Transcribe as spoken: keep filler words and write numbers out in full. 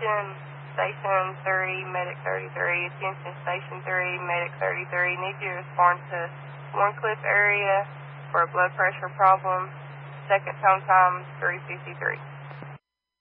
Attention Station three, Medic thirty-three. Attention Station three, Medic thirty-three. Need you to respond to Warncliffe area for a blood pressure problem. Second tone time, three fifty-three.